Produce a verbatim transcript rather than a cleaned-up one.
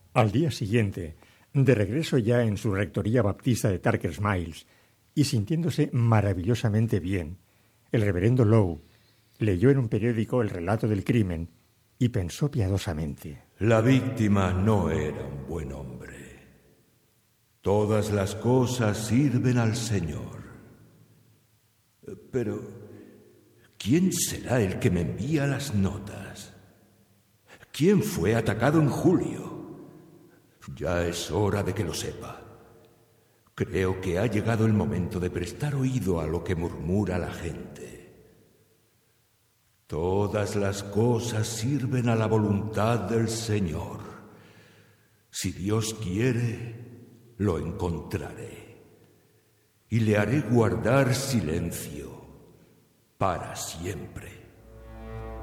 Al día siguiente, de regreso ya en su rectoría baptista de Tarker's Mills y sintiéndose maravillosamente bien, el reverendo Lowe leyó en un periódico el relato del crimen y pensó piadosamente: la víctima no era un buen hombre. Todas las cosas sirven al Señor. Pero, ¿quién será el que me envía las notas? ¿Quién fue atacado en julio? Ya es hora de que lo sepa. Creo que ha llegado el momento de prestar oído a lo que murmura la gente. Todas las cosas sirven a la voluntad del Señor. Si Dios quiere, lo encontraré y le haré guardar silencio para siempre.